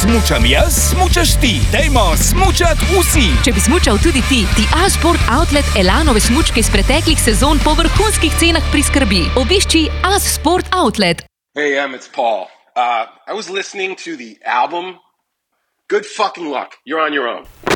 smučam jaz, smučaš ti. Dajmo smučat vsi. Če bi smučal tudi ti Asport Outlet Elanove smučke iz preteklih sezon po vrhunskih cenah priskrbi. Obišči Asport Outlet. Hey, it's Paul. I was listening to the album. Good fucking luck. You're on your own.